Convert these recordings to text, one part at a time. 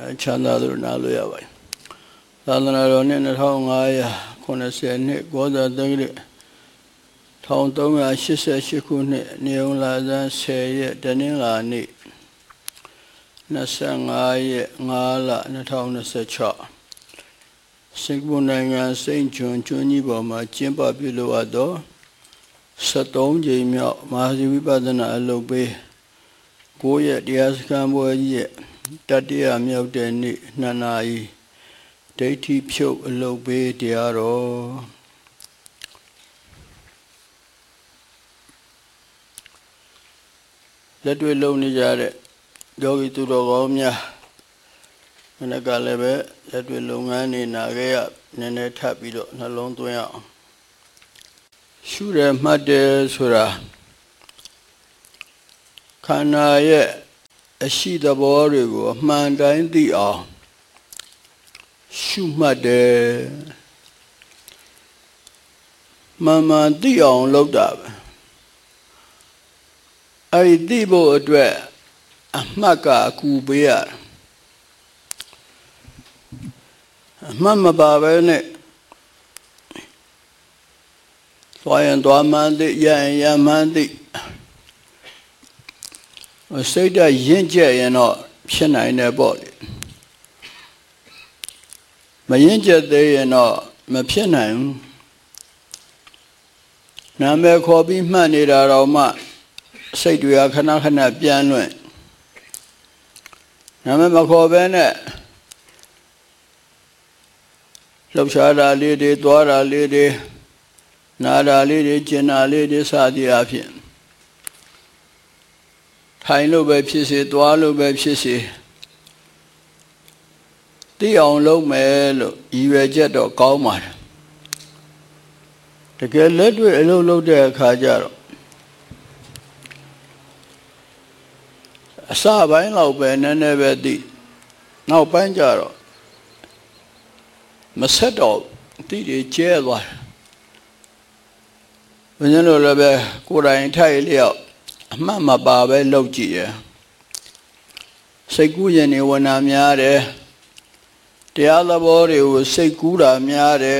ချမ်းသာသူနားလို့ရပါတယ်သာသနာတော်နှစ်2590နှစ်ကောဇာတက္ကရာ1388ခုနှစ်နေုံလာဇန်10ရက်တနင်္လာနေ့25ရက်5လ2026စင်ကာပူနိုင်ငံစိန့်ကျွန်းကျွန်းကြီးပေါ်မှာကျင်းပပြုလုပ်အပ်သော73ကြိမ်မြောက်မဟာစီဝိပဿနာအလုပ်ပေး9ရက်တရားစခန်းပွဲကြီးရဲ့တတိယမြောက်တဲ့နေ့2နာရီဒိဋ္ဌိဖြုတ်အလုပ်ပေးတရားတော်လက်တွေ့လုပ်နေကြတဲ့ယောဂီသူတော်ကောင်းများမနက်ကလည်းပဲလက်တွေ့လုပ်ငန်းနေနာခဲ့ရနည်းနည်းထပ်ပြီးတော့နှလုံးသွင်းအောင်ရှုရမှတ်တယ်ဆိုတာခန္ဓာရဲ့အရှိသဘောတွေကိုအမှန်တိုင်းသိအောင်ရှုမှတ်တယ်မှန်မှန်သိအောင်လုပ်တာပဲအဲ့ဒီသိဖို့အတွက်အမှတ်ကအကူပေးရတယ်အမှတ်မပါပဲနဲ့သွားရင်သွားမှန်းသိရရင်ရမှန်းသိစိတ်ဓာတ်ရင့်ကျက်ရင်တော့ဖြစ်နိုင်တယ်ပေါ့လေမရင့်ကျက်သေးရင်တော့မဖြစ်နိုင်ဘူးနာမည်ခေါ်ပြီးမှတ်နေတာတော့မှစိတ်တွေကခဏခဏပြန်လွင့်နာမည်မခေါ်ဘဲနဲ့လှုပ်ရှားတာလေးတွေသွားတာလေးတွေနာတာလေးတွေကျင်တာလေးတွေစသည်အဖြစ်ထိုင်လို့ပဲဖြစ်စေသွားလို့ပဲဖြစ်စေသိအောင်လုပ်မယ်လို့ရည်ရွယ်ချက်တော့ကောင်းပါတယ်တကယ်လက်တွေ့အလုပ်လုပ်တဲ့အခါကျတော့အစပိုင်းလောက်ပဲနည်းနည်းပဲသိနောက်ပိုင်းကျတော့မဆက်တော့သိတွေကျဲသွားတယ်ဘယ်လိုလဲပဲကိုယ်တိုင်ထိုက်လျောက်အမှတ်မပါပဲလုပ်ကြည့်ရစိတ်ကူးရင်နေဝနာများတယ်တရားသဘောတွေကိုစိတ်ကူးတာများတယ်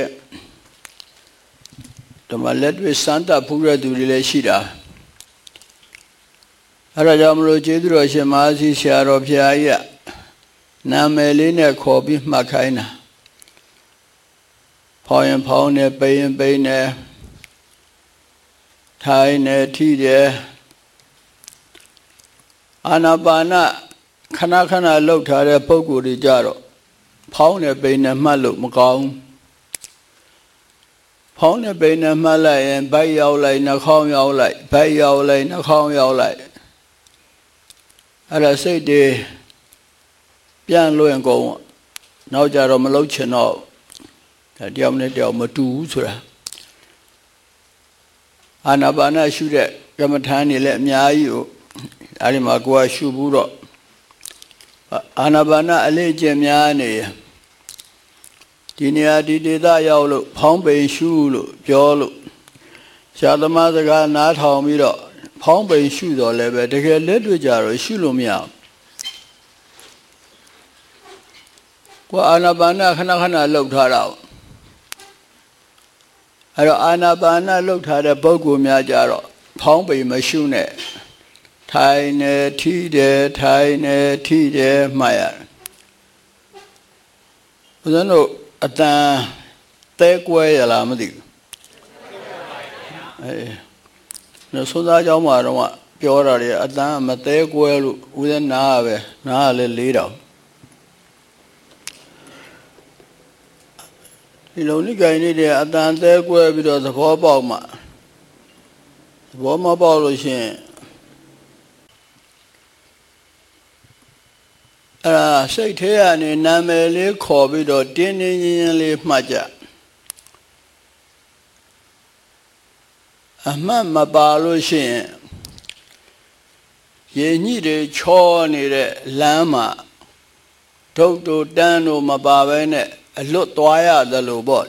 ဒီမှာလက်တွေ့စမ်းသပ်ဖူးတဲ့သူတွေလည်းရှိတာအဲ့ဒါကြောင့်မလို့ကျေးဇူးတော်ရှင်မဟာစီဆရာတော်ဘုရားကြီးကနာမည်လေးနဲ့ခေါ်ပြီးမှတ်ခိုင်းတာဖောင်းရင်ဖောင်းနေပိန်ရင်ပိန်နေထိုင်နေထိတယ်အာနာပါနခဏခဏလှုပ်ထားတဲ့ပုံကိုယ်တွေကြတော့ဖောင်းနေပိန်နေမှတ်လို့မကောင်းဖောင်းနေပိန်နေမှတ်လိုက်ရင်ဗိုက်ရောက်လိုက်နှာခေါင်းရောက်လိုက်ဗိုက်ရောက်လိုက်နှာခေါင်းရောက်လိုက်အဲ့ဒါစိတ်တွေပြန်လွင်ကုန်နောက်ကြတော့မလှုပ်ချင်တော့ဒါတယောက်နဲ့တယောက်မတူဘူးဆိုတာအာနာပါနရှုတဲ့ကမ္မထာနေလည်းအများကြီးကိုအဲဒီမှာကိုယ်ကရှုဘူးတော့အာနာပါနအလေးကျင့်များနေဒီနေရာဒီဒေသရောက်လို့ဖောင်းပိန်ရှုလို့ပြောလို့ရှားသမားစကားနားထောင်ပြီးတော့ဖောင်းပိန်ရှုတော့လည်းပဲတကယ်လက်တွေ့ကြတော့ရှုလို့မရဘူးကိုယ်အာနာပါနခဏခဏလှုပ်ထားတာအဲ့တော့အာနာပါနလှုပ်ထားတဲ့ပုဂ္ဂိုလ်များကြတော့ဖောင်းပိန်မရှုနဲ့ထိုင်နေထိတယ်ထိုင်နေထိတယ်မှတ်ရတယ်ဘုရားတို့အတန်သဲကွဲရလားမသိဘူးနော်သုံးသားเจ้าမှာတော့ပြောတာတွေအတန်မသဲကွဲလို့ဦးဇင်းနားပဲနားကလည်း၄တောင်ဒီလိုနိဂိုင်းနေတဲ့အတန်သဲကွဲပြီးတော့သဘောပေါက်မှသဘောမပေါက်လို့ရှိရင်အဲ့ဒါစိတ်ထဲကနေနာမည်လေးခေါ်ပြီးတော့တင်းတင်းရင်းရင်းလေးမှတ်ကြအမှတ်မပါလို့ရှိရင်ရေညှိတွေချောနေတဲ့လမ်းမှာဒုတ်တို့တန်းတို့မပါဘဲနဲ့အလွတ်သွားရတယ်လို့ပေါ့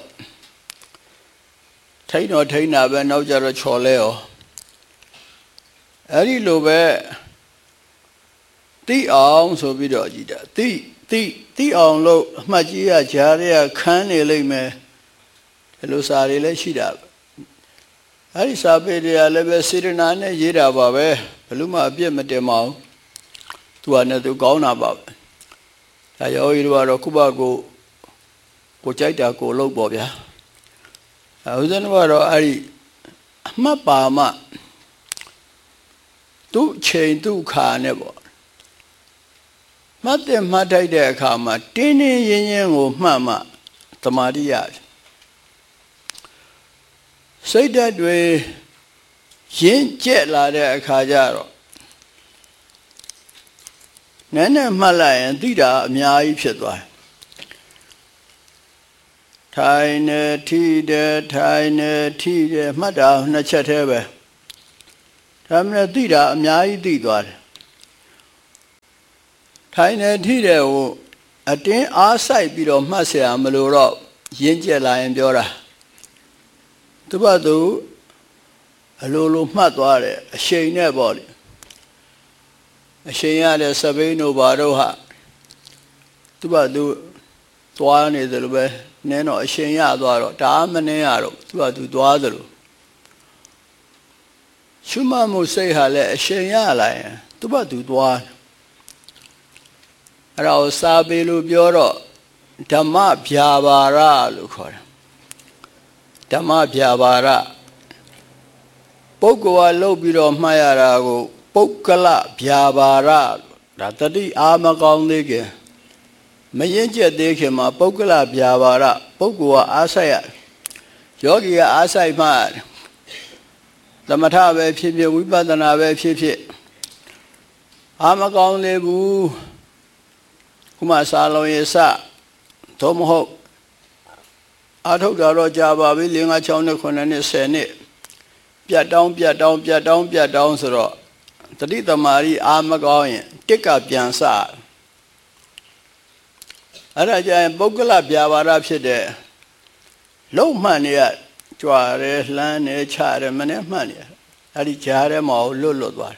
ထိန်းတော့ထိန်းတာပဲနောက်ကြတော့ချော်လဲရောအဲ့ဒီလိုပဲသိအောင်ဆိုပြီးတော့ကြည်တာသိတိအောင်လို့အမှတ်ကြီးရဂျားတွေကခန်းနေလိမ့်မယ်ဒီလိုစာတွေလည်းရှိတာအဲ့ဒီစာပေတွေကလည်းပဲစေတနာနဲ့ရေးတာပါပဲဘယ်လို့မှအပြစ်မတင်ပါဘူးသူကလည်းသူကောင်းတာပါပဲဒါရောဤတော့ခုဘကိုကြိုက်တာကိုလုပ်ပေါ့ဗျာဦးဇင်းကတော့အဲ့ဒီအမှတ်ပါမှသူ့ချိန်သူ့ခါနဲ့ပေါ့မှတ်တယ်မှတ်ထိုက်တဲ့အခါမှာတင်းတင်းရင်းရင်းကိုမှတ်မှသမာဓိရတယ်စိတ်ဓာတ်တွေရင်းကျက်လာတဲ့အခါကျတော့နည်းနည်းမှတ်လိုက်ရင်သိတာအများကြီးဖြစ်သွားတယ်ထိုင်နေထိတယ်ထိုင်နေထိတယ်မှတ်တာနှစ်ချက်တည်းပဲဒါမှမဟုတ်သိတာအများကြီးသိသွားတယ်ထိုင်နေထိတယ်ကိုအတင်းအားဆိုင်ပြီးတော့မှတ်เสียမလို့တော့ရင်းကျက်လာရင်ပြောတာသူ့ဘာသူအလိုလိုမှတ်သွားတယ်အရှိန်နဲ့ပေါ့လေအရှိန်ရတဲ့စပိန်တို့ဘာတို့ဟာသူ့ဘာသူသွားနေတယ်လို့ပဲနင်းတော့အရှိန်ရသွားတော့ဒါမနှင်းရတော့သူ့ဘာသူသွားတယ်လို့ရှုမှတ်မှုစိတ်ဟာလည်းအရှိန်ရလာရင်သူ့ဘာသူသွားအဲ့ဒါကိုစာပေလို့ပြောတော့ဓမ္မဗျာပါရလို့ခေါ်တယ်ဓမ္မဗျာပါရပုဂ္ဂိုလ်ကလုပ်ပြီးတော့မှတ်ရတာကိုပုဂ္ဂလဗျာပါရဒါတတိအာမကောင်းသေးခင်မရင်ကျက်သေးခင်မှာပုဂ္ဂလဗျာပါရပုဂ္ဂိုလ်ကအားဆိုင်ရယောဂီကအားဆိုင်မှသမထပဲဖြစ်ဖြစ်ဝိပဿနာပဲဖြစ်ဖြစ်အာမကောင်းသေးဘူးခုမှစာလုံးရစသို့မဟုတ်အာထုတ်တာတော့ကြာပါပြီ5 6 9 9 10နှစ်ပြတ်တောင်းဆိုတော့တတိသမารီအာမကောင်းရင်တစ်ကပြန်စအဲ့ဒါကြရင်ပုဂ္ဂလဗျာပါဒဖြစ်တဲ့လုံးမှန်နေရကြွားရဲလှမ်းနေချရဲမနဲ့မှန်နေအဲ့ဒီကြားထဲမှာလွတ်သွားတယ်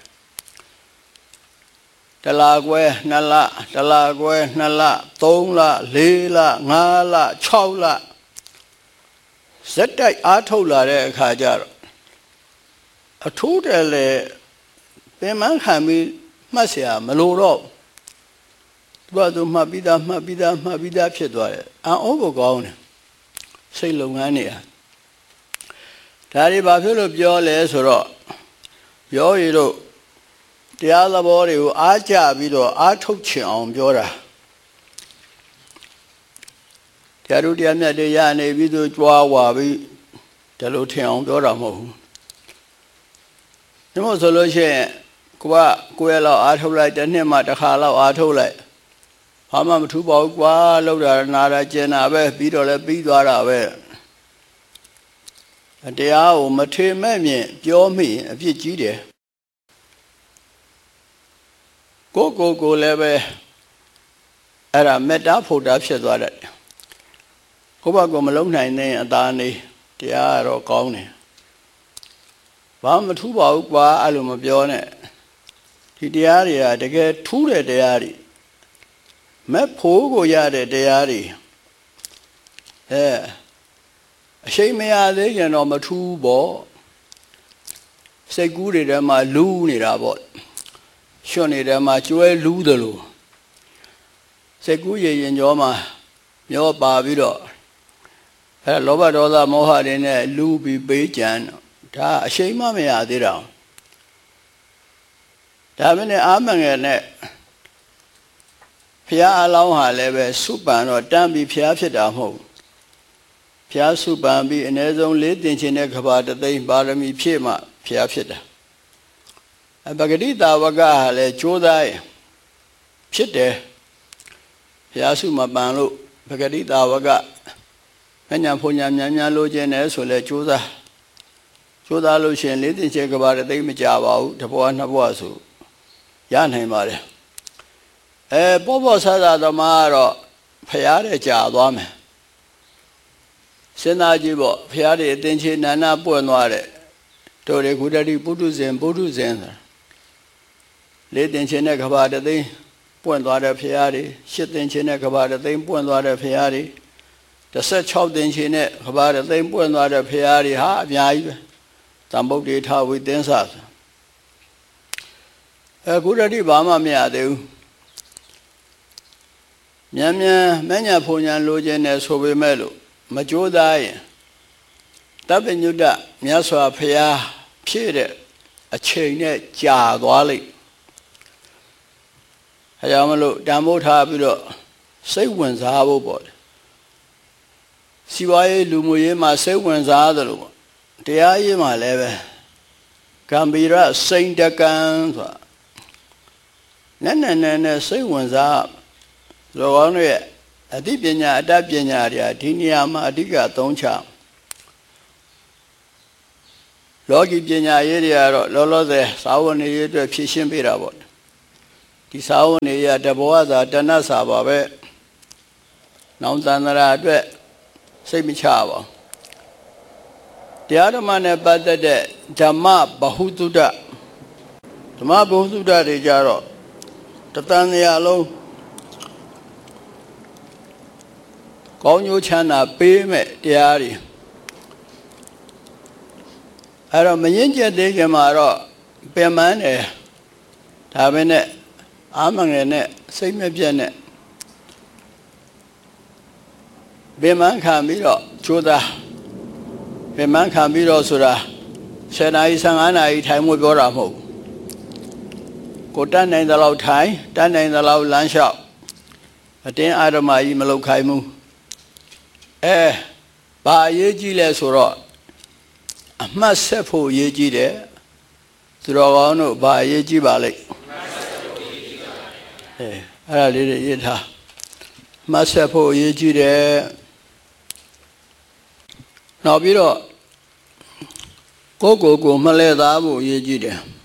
တလားကွဲ2လတလားကွဲ2လ3လ4လ5လ6လဇက်တိုက်အားထုတ်လာတဲ့အခါကျတော့အထူးတယ်လေပင်မခံပြီးမှတ်เสียမလို့တော့သူမှတ်ပြီးသားဖြစ်သွားတယ်အံ့ဩဖို့ကောင်းတယ်စိတ်လုပ်ငန်းနေဒါတွေဘာဖြစ်လို့ပြောလဲဆိုတော့ပြောရတော့တရားသဘောတွေကိုအားကြပြီးတော့အားထုတ်ချင်အောင်ပြောတာတရားတို့တရားမြတ်တွေရနေပြီးသူကြွားဝါပြီးဒါလို့ထင်အောင်ပြောတာမဟုတ်ဘူးဒီမို့ဆိုလို့ရှိရင်ကိုယ်လောက်အားထုတ်လိုက်တစ်နှစ်မှတစ်ခါလောက်အားထုတ်လိုက်ဘာမှမထူးပါဘူးကွာလောက်တာနာတာကျင်တာပဲပြီးတော့လည်းပြီးသွားတာပဲတရားကိုမထေမဲ့မြင်ပြောမိရင်အပြစ်ကြီးတယ်ကိုလည်းပဲအဲ့ဒါမေတ္တာဖို့တာဖြစ်သွားတယ်ကိုယ့်ဘက်ကမလုံးနိုင်တဲ့အသားနေတရားတော့ကောင်းတယ်ဘာမှမထူးပါဘူးကွာအဲ့လိုမပြောနဲ့ဒီတရားတွေကတကယ်ထူးတဲ့တရားတွေမဲ့ဖို့ကိုရတဲ့တရားတွေအရှိန်မရသေးရင်တော့မထူးပေါ့စိတ်ကူးတွေထဲမှာလူးနေတာပေါ့ရွှွနေတဲ့မှာကျွဲလူးတယ်လို့စိတ်ကူးရင်ကြောမှာမျောပါပြီးတော့လောဘဒေါသမောဟတွေနဲ့လူးပြီးပေးကြံဒါအရှိန်မရသေးတာဒါပဲနဲ့အာမငယ်နဲ့ဖျားအလောင်းဟာလည်းပဲစုပန်တော့တန်းပြီးဖျားဖြစ်တာမဟုတ်ဖျားစုပန်ပြီးအနည်းဆုံး4တင်ချင်တဲ့ကဘာတသိန်းပါရမီဖြည့်မှဖျားဖြစ်တာပဂတိတာဝကဟာလည်းကြိုးစားရင်ဖြစ်တယ်ဖျားစုမပန်လို့ပဂတိတာဝကမညာဖုန်ညာများလိုချင်တယ်ဆိုလဲကြိုးစားလို့ရှိရင်4တင်ချင်ကဘာတသိန်းမကြပါဘူးတစ်ဘဝနှစ်ဘဝဆိုရနိုင်ပါတယ်ပေါ့ဆာသမားကတော့ဖျားတဲ့ကြာသွားမယ်စဉ်းစားကြည့်ပေါ့ဖျားတွေအတင်ချေနာနာပွင့်သွားတဲ့တို့တွေကုတ္တိပုထုဇဉ်ဆိုတာလေးတင်ချေနဲ့ကဘာတသိန်းပွင့်သွားတဲ့ဖရာတွေ8သိန်းချင်းနဲ့ကဘာသိန်းပွင့်သွားတဲ့ဖရာတွေ16သိန်းချင်းနဲ့ကဘာသိန်းပွင့်သွားတဲ့ဖရာတွေဟာအများကြီးပဲတန်ဗုဒ္ဓေထဝိသင်း္စအခုတည်းဘာမှမရသေးဘူးမြန်မညဖုန်ညာလိုချင်တယ်ဆိုပေမဲ့လို့မကြိုးစားရင်တပ်ပညုတ္တမြတ်စွာဘုရားဖြည့်တဲ့အချိန်နဲ့ကြာသွားလိမ့်အဲကြောင့်မလို့တန်ဖိုးထားပြီးတော့စိတ်ဝင်စားဖို့ပေါ့လေစီဝါရေးလူမှုရေးမှာစိတ်ဝင်စားသလိုပေါ့တရားရေးမှာလည်းပဲကံဗီရစိန်တကံဆိုတာနဲ့စိတ်ဝင်စားလောကောင်းရဲ့အသိပညာအတတ်ပညာတွေဒီနေရာမှာအဓိကအသုံးချလောကီပညာရေးတွေကတော့လောလောဆယ်စာဝတ်နေရေးအတွက်ဖြည့်ရှင်းပေးတာပေါ့ဒီစာဝတ်နေရေးတဘောသာတဏ္ဍစာပါပဲနောင်တန္တရာအတွက်စိတ်မချပါတရားဓမ္မနဲ့ပတ်သက်တဲ့ဓမ္မဗဟုသုတတွေကြတော့တသံတရားလုံးကောင်းကျိုးချမ်းသာပေးမဲ့တရားတွေအဲ့တော့မရင်ကျက်သေးခင်မှာတော့ပင်ပန်းတယ်ဒါပဲနဲ့အာမငယ်နဲ့စိတ်မပြတ်နဲ့ပင်ပန်းခံပြီးတော့ကြိုးစားပင်ပန်းခံပြီးတော့ဆိုတာ10နာရီ15နာရီထိုင်မှုပြောတာမဟုတ်ဘူးကိုတတ်နိုင်သလောက်ထိုင်တတ်နိုင်သလောက်လမ်းလျှောက်အတင်းအာရမကြီးမလုပ်ခိုင်းဘူးဘာအရေးကြီးလဲဆိုတော့အမှတ်ဆက်ဖို့အရေးကြီးတယ်သူတော်ကောင်းတို့ဘာအရေးကြီးပါလိမ့်အဲ့ဒါလေးတွေရေးထားအမှတ်ဆက်ဖို့အရေးကြီးတယ်နောက်ပြီးတော့ကိုမလဲသားဖို့အရေးကြီးတယ်